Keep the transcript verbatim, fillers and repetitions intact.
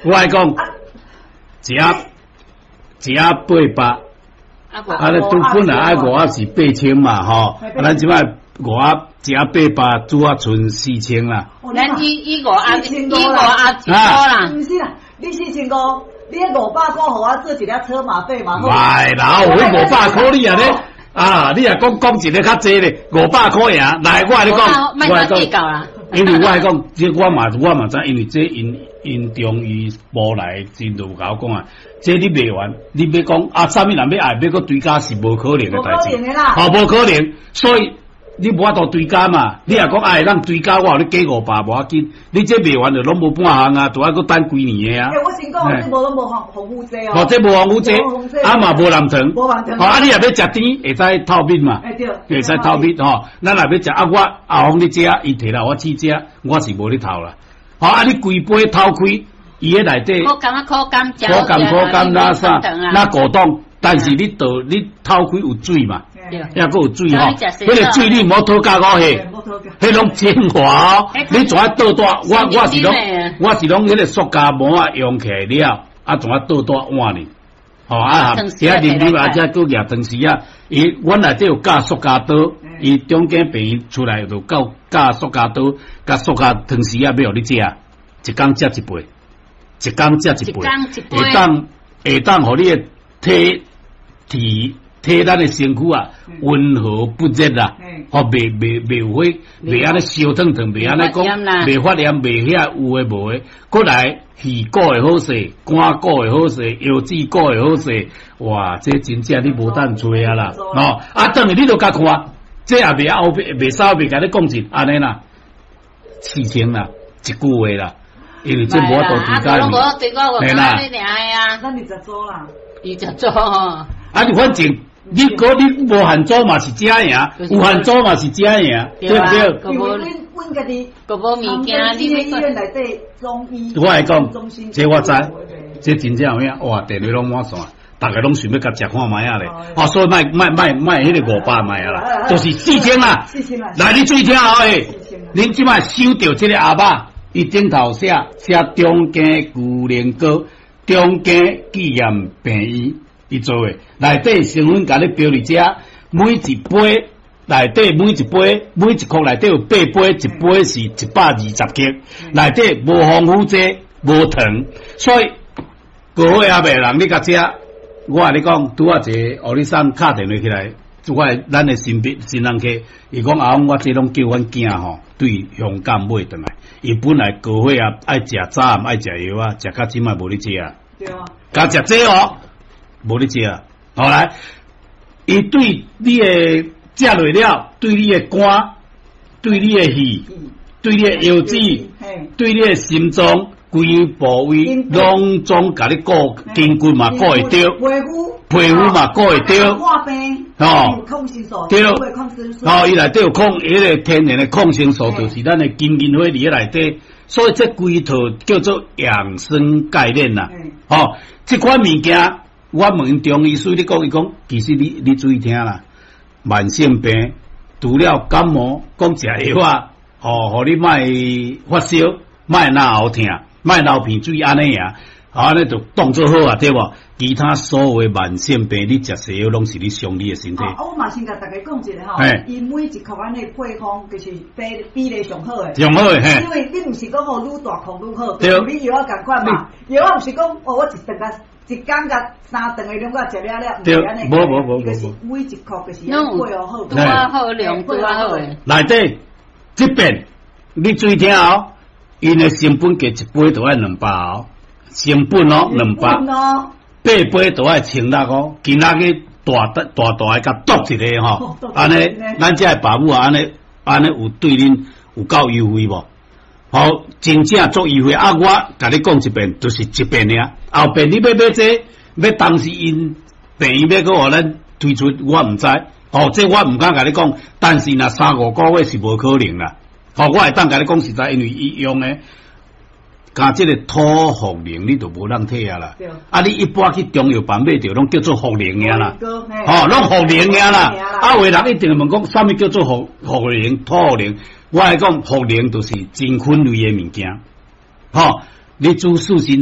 我来讲，一盒一盒八百，啊，咧都本来爱五盒是八千嘛，吼，啊，咱即摆五盒一盒八百，拄啊剩四千啦。 咱以以五盒以五盒一箍啦， 唔是啦，你四千五，你五百块互我做一辆车马费嘛？ 来啦，我五百块你啊咧。啊！你也讲讲一个较济咧，五百块呀！来，我来讲， 我来讲， 因为我来讲，这我嘛我嘛知，因为这因因中医部来真都甲我讲啊，这你卖完，你要讲啊，啥物人要爱要搁追加是无可能的代志，好无可能，所以你无法度追加嘛。你也讲爱咱追加，我互你加五百无要紧，你这卖完就拢无半项啊，都爱搁等几年的啊。 诶，我先讲，你无拢无防防腐剂哦。 哦，这无防腐剂，啊嘛无蓝糖， 无蓝糖。 啊，你也要食甜，会使透面嘛？ 会对， 会使透面吼。咱若要食啊，我后方你食，伊摕来我试食，我是无咧透啦。好啊，你规杯透开，伊迄内底苦甘啊苦甘， 苦甘苦甘那啥，那果冻，但是你倒你透开有水嘛？也搁有水吼，迄个水你莫讨价五下，迄拢精华哦。你怎啊倒大？我我是拢我是拢迄个塑胶膜啊用起来了，啊怎啊倒大碗呢？吼啊，遐啉啉啊，遮搁夹东西啊，伊阮内底有加塑胶刀，伊中间病出来就到加塑胶刀，加塑胶东西啊，要互你食，一工食一杯，一工食一杯，会当会当互你的体体。体咱的身躯啊，温和不热啦，吼，袂袂袂有迄，袂安尼烧烫烫，袂安尼讲，袂发炎，袂遐有诶无诶，过来耳骨会好势，肝骨会好势，腰子骨会好势，哇，这真正你无等做啊啦，哦，啊，等于你都甲看，这也袂后袂袂稍袂甲你讲真，安尼啦，四千啦，一句话啦，因为这无法度追加面， 係啦， 咱你就做啦， 伊就做，啊， 你反正。你嗰你无限做嘛是假赢，有限做嘛是假赢，对不对？ 因为阮阮家己， 个无物件，你医院内底中医， 我来讲，这我知，这真正有影，哇，电话拢满线，大家拢想要甲食看卖啊咧，哦，所以卖卖卖卖迄个五百卖啊啦，就是四千啦，来你最听好诶，恁即摆收到这个阿爸，伊顶头写写中间牛苓膏，中间纪念病院。伊做诶，内底成分甲你标伫遮，每一杯内底每一杯每一箍内底有八杯，一杯是一百二十克，内底无防腐剂，无糖，所以各位阿伯人你甲食，我甲你讲，拄啊一个，互你送敲电话起来，我咱诶新别新人客，伊讲啊，我这拢叫阮囝吼，对香港买转来，伊本来各位啊爱食早暗爱食药啊，食到即摆无咧食啊， 对啊， 甲食这哦。无你食啊！后来，伊对你诶食落了，对你诶肝，对你诶肺，对你诶腰子，对你诶心脏，规部位拢总甲你顾筋骨嘛，顾会着，皮肤皮肤嘛，顾会着，哦，对，哦，伊内底有抗，迄个天然诶抗生素，就是咱诶金银花伫迄内底，所以这规套叫做养生概念啦。哦，这款物件。我问中医师，你讲伊讲，其实你你注意听啦，慢性病除了感冒，讲食药啊，哦，互你莫发烧，莫哪喉痛，莫流鼻水安尼啊，安尼就当做好啊，对无？其他所有的慢性病，你食西药拢是你伤你的身体。 啊，我嘛先甲大家讲一下吼，伊每一箍安尼配方就是比比例上好诶， 上好诶，嘿。 因为你毋是讲吼愈大箍愈好，对，你药啊共款嘛，药啊毋是讲哦，我一顿甲。一工甲三顿的两个食了了， 对，无无无无， 就是每一箍就是要配好好， 多好量多好诶。 内底这边你注意听哦，因的成本计一杯都要两百哦，成本哦两百，八杯都要千六哦，今仔个大大大大甲剁一个吼，安尼咱遮爸母安尼安尼有对恁有够优惠无？好，真正做优惠啊！我甲你讲一遍，就是一遍尔。后边你要买这，要当时因病院要搁互咱推出，我毋知。哦，这我毋敢甲你讲，但是若三五个月是无可能啦。哦，我会当甲你讲实在，因为伊用诶，加即个土茯苓你就无人体啊啦。啊，你一般去中药房买着，拢叫做茯苓尔啦。哦，拢茯苓尔啦。啊，有人一定问讲，啥物叫做茯茯苓、土茯苓？我来讲，茯苓就是真菌类诶物件。吼、哦，你煮四新。